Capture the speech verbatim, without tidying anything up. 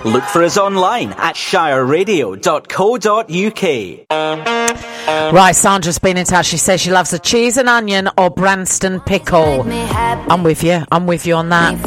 Look for us online at shire radio dot co dot uk. Right, Sandra's been in touch. She says she loves a cheese and onion or Branston pickle. I'm with you. I'm with you on that.